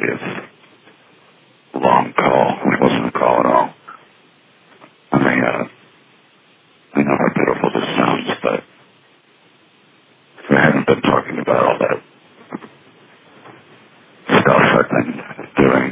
previous long call. It wasn't a call at all. I know how pitiful this sounds, but I haven't been talking about all that stuff. I've been